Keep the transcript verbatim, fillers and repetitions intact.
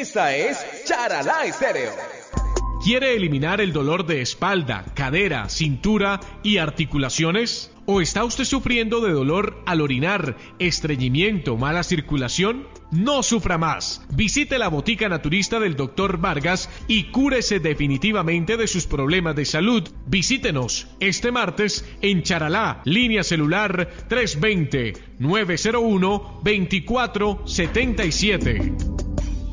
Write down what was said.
Esta es Charalá Estéreo. ¿Quiere eliminar el dolor de espalda, cadera, cintura y articulaciones? ¿O está usted sufriendo de dolor al orinar, estreñimiento, mala circulación? No sufra más. Visite la botica naturista del doctor Vargas y cúrese definitivamente de sus problemas de salud. Visítenos este martes en Charalá, línea celular tres dos cero, nueve cero uno, dos cuatro siete siete.